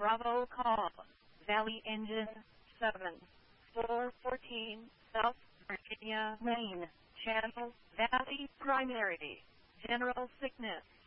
Bravo call. Valley Engine 7414 South Virginia Lane. Channel Valley Primary. General Sickness.